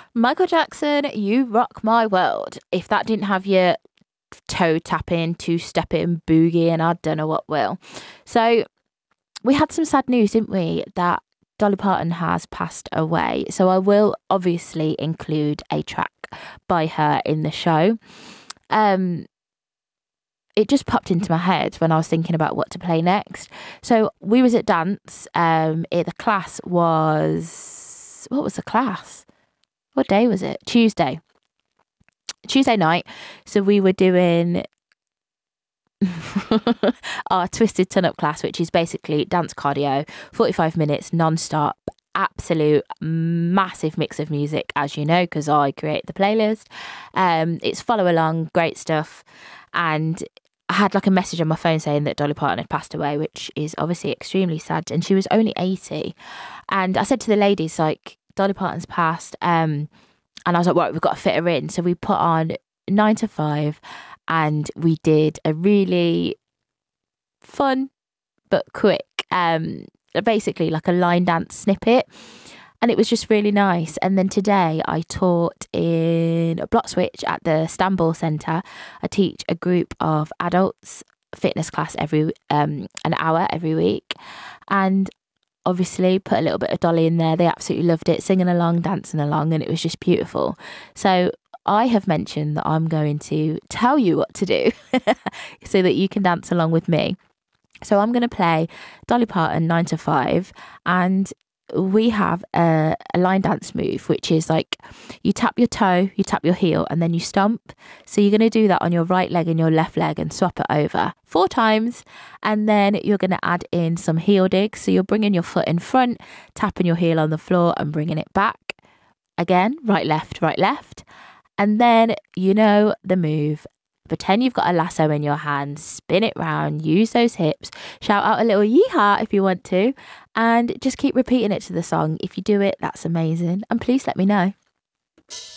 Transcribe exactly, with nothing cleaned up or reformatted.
Michael Jackson, you rock my world. If that didn't have your toe tapping, two stepping, boogie, and I don't know what will. So we had some sad news, didn't we? That Dolly Parton has passed away. So I will obviously include a track by her in the show. Um, it just popped into my head when I was thinking about what to play next. So we was at dance. Um, it, the class was what was the class? What day was it? Tuesday. Tuesday night. So we were doing our Twisted Turn Up class, which is basically dance cardio, forty-five minutes non-stop, absolute massive mix of music, as you know, because I create the playlist. Um, it's follow along, great stuff. And I had like a message on my phone saying that Dolly Parton had passed away, which is obviously extremely sad. And she was only eighty. And I said to the ladies, like, Dolly Parton's passed. Um, and I was like, right, we've got to fit her in. So we put on nine to five and we did a really fun but quick, um, basically like a line dance snippet. And it was just really nice. And then today I taught in a block switch at the Stamboul Centre. I teach a group of adults fitness class every um an hour every week. And obviously put a little bit of Dolly in there. They absolutely loved it, singing along, dancing along, and it was just beautiful. So I have mentioned that I'm going to tell you what to do so that you can dance along with me. So I'm going to play Dolly Parton nine to five, and we have a, a line dance move, which is like you tap your toe, you tap your heel, and then you stomp. So you're going to do that on your right leg and your left leg and swap it over four times. And then you're going to add in some heel digs. So you're bringing your foot in front, tapping your heel on the floor and bringing it back. Again, right, left, right, left. And then you know the move. Pretend you've got a lasso in your hand, spin it round, use those hips, shout out a little yeehaw if you want to, and just keep repeating it to the song. If you do it, that's amazing. And please let me know.